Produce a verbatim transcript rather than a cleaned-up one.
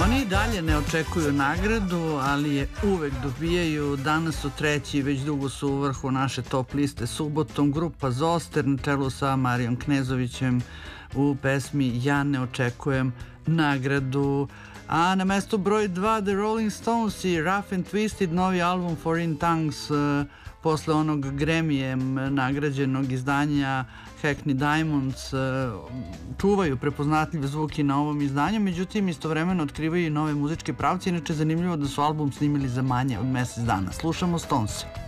Oni i dalje ne očekuju nagradu, ali je uvek dobijaju. Danas su treći, već dugo su u vrhu naše top liste subotom. Grupa Zoster na čelu sa Marijom Knezovićem u pesmi Ja ne očekujem nagradu. A na mestu broj dva The Rolling Stones i Rough and Twisted, novi album Foreign Tongues, uh, posle onog Grammy-em nagrađenog izdanja Hackney Diamonds, uh, čuvaju prepoznatljive zvuki na ovom izdanju, međutim istovremeno otkrivaju i nove muzičke pravce. Inače zanimljivo da su album snimili za manje od mesec dana. Slušamo Stones.